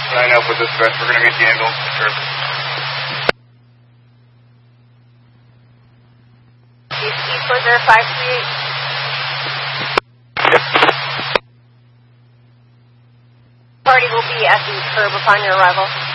Line up with dispatch. We're going to get the ambulance insured. E40538. Party will be at the curb upon your arrival.